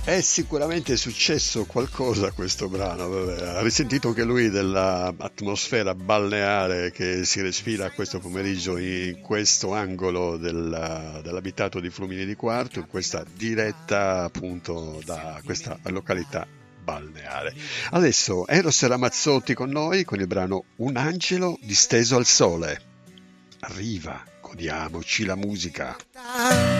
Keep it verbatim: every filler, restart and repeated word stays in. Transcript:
È sicuramente successo qualcosa a questo brano, vabbè, ha risentito anche lui dell'atmosfera balneare che si respira questo pomeriggio in questo angolo del- dell'abitato di Flumini di Quarto, in questa diretta appunto da questa località balneare. Adesso Eros Ramazzotti con noi con il brano Un angelo disteso al sole. Arriva, godiamoci la musica.